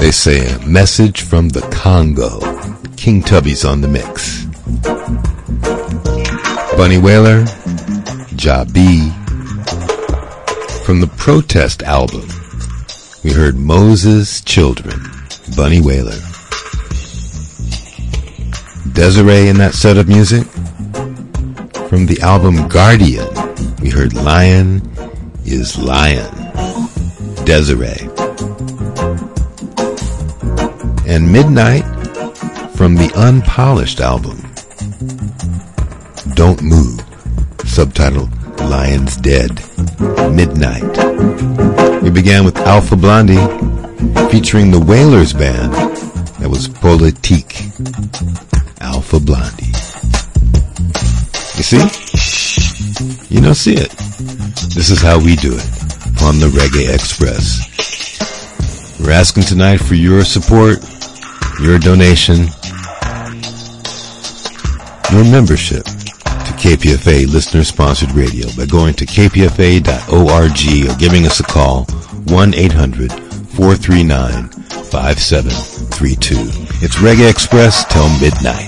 They say a message from the Congo. King Tubby's on the mix. Bunny Wailer, Ja B. From the Protest album, we heard Moses' Children, Bunny Wailer. Desiree in that set of music. From the album Guardian, we heard Lion is Lion, Desiree. And Midnight from the Unpolished album, Don't Move, subtitled Lion's Dead, Midnight. We began with Alpha Blondie featuring the Wailers band. That was Politique, Alpha Blondie. You see? You don't see it. This is how we do it on the Reggae Express. We're asking tonight for your support, your donation, your membership to KPFA listener-sponsored radio by going to kpfa.org or giving us a call, 1-800-439-5732. It's Reggae Express till midnight.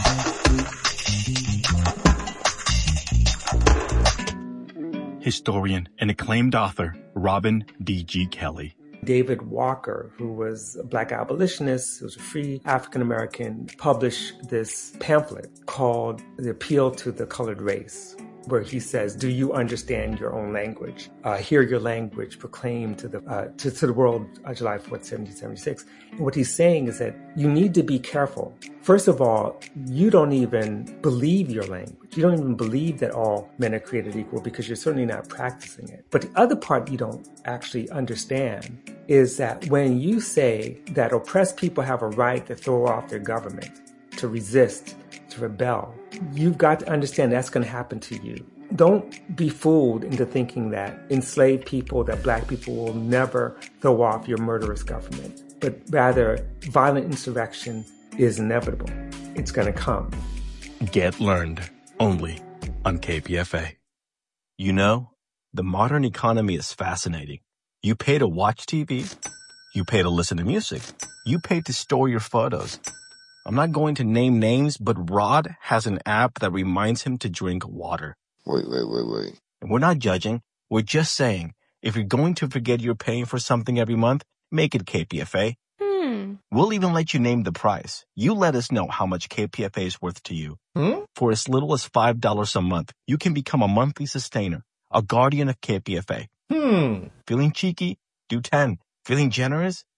Historian and acclaimed author Robin D.G. Kelley. David Walker, who was a black abolitionist, who was a free African-American, published this pamphlet called The Appeal to the Colored Race, where he says, do you understand your own language? Hear your language proclaimed to the world July 4th, 1776. And what he's saying is that you need to be careful. First of all, you don't even believe your language. You don't even believe that all men are created equal because you're certainly not practicing it. But the other part you don't actually understand is that when you say that oppressed people have a right to throw off their government, to resist, to rebel, you've got to understand that's going to happen to you. Don't be fooled into thinking that enslaved people, that black people will never throw off your murderous government, but rather violent insurrection is inevitable. It's going to come. Get learned only on KPFA. You know, the modern economy is fascinating. You pay to watch TV. You pay to listen to music. You pay to store your photos. I'm not going to name names, but Rod has an app that reminds him to drink water. Wait. And we're not judging. We're just saying, if you're going to forget you're paying for something every month, make it KPFA. We'll even let you name the price. You let us know how much KPFA is worth to you. For as little as $5 a month, you can become a monthly sustainer, a guardian of KPFA. Feeling cheeky? Do 10. Feeling generous?